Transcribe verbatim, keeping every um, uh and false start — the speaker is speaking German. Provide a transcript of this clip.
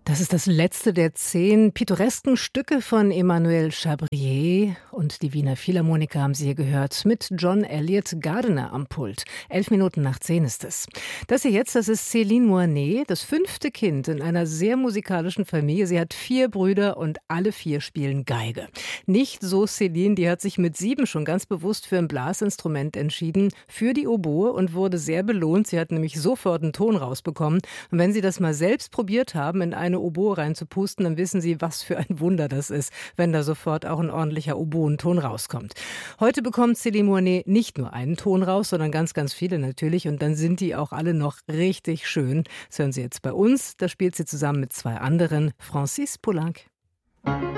Das ist das letzte der zehn pittoresken Stücke von Emmanuel Chabrier. Und die Wiener Philharmoniker haben Sie hier gehört mit John Elliott Gardiner am Pult. Elf Minuten nach zehn ist es. Das hier jetzt, das ist Céline Moinet, das fünfte Kind in einer sehr musikalischen Familie. Sie hat vier Brüder und alle vier spielen Geige. Nicht so Céline, die hat sich mit sieben schon ganz bewusst für ein Blasinstrument entschieden, für die Oboe, und wurde sehr belohnt. Sie hat nämlich sofort einen Ton rausbekommen. Und wenn Sie das mal selbst probiert haben, in eine Oboe reinzupusten, dann wissen Sie, was für ein Wunder das ist, wenn da sofort auch ein ordentlicher Oboenton rauskommt. Heute bekommt Céline Moinet nicht nur einen Ton raus, sondern ganz, ganz viele natürlich, und dann sind die auch alle noch richtig schön. Das hören Sie jetzt bei uns. Da spielt sie zusammen mit zwei anderen, Francis Poulenc.